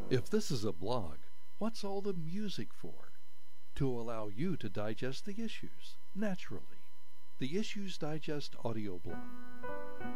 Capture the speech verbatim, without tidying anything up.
If this is a blog, what's all the music for? To allow you to digest the issues naturally. The Issues Digest audio blog.